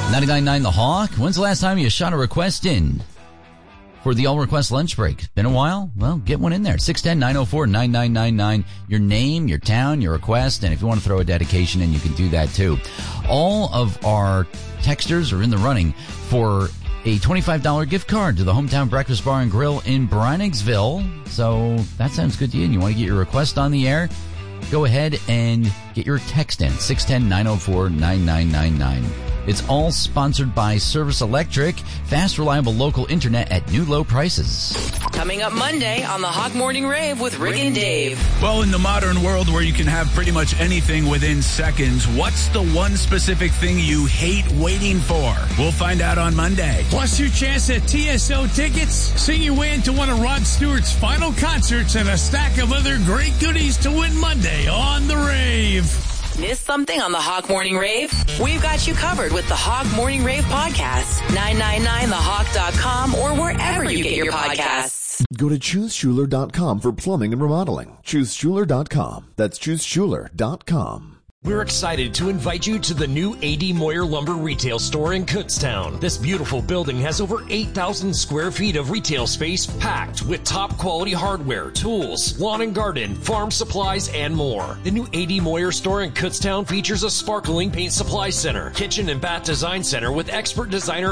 99.9 The Hawk. When's the last time you shot a request in for the All Request Lunch Break? Been a while? Well, get one in there. 610-904-9999. Your name, your town, your request, and if you want to throw a dedication in, you can do that too. All of our texters are in the running for a $25 gift card to the Hometown Breakfast Bar and Grill in Breiningsville. So that sounds good to you, and you want to get your request on the air? Go ahead and get your text in, 610-904-9999. It's all sponsored by Service Electric, fast, reliable local internet at new low prices. Coming up Monday on the Hawk Morning Rave with Rick and Dave. Well, in the modern world where you can have pretty much anything within seconds, what's the one specific thing you hate waiting for? We'll find out on Monday. Plus your chance at TSO tickets, sing your way into one of Rod Stewart's final concerts, and a stack of other great goodies to win Monday on the Rave. Miss something on the Hawk Morning Rave? We've got you covered with the Hawk Morning Rave podcast. 999thehawk.com or wherever you get your podcasts. Go to ChooseSchuler.com for plumbing and remodeling. ChooseSchuler.com. That's ChooseSchuler.com. We're excited to invite you to the new A.D. Moyer Lumber retail store in Kutztown. This beautiful building has over 8,000 square feet of retail space packed with top quality hardware, tools, lawn and garden, farm supplies, and more. The new A.D. Moyer store in Kutztown features a sparkling paint supply center, kitchen and bath design center with expert designer